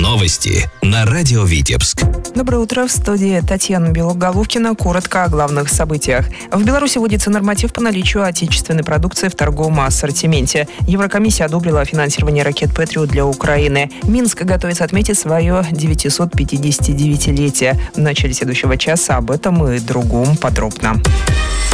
Новости на радио Витебск. Доброе утро. В студии Татьяна Белоголовкина. Коротко о главных событиях. В Беларуси вводится норматив по наличию отечественной продукции в торговом ассортименте. Еврокомиссия одобрила финансирование ракет «Патриот» для Украины. Минск готовится отметить свое 959-летие. В начале следующего часа об этом и другом подробно.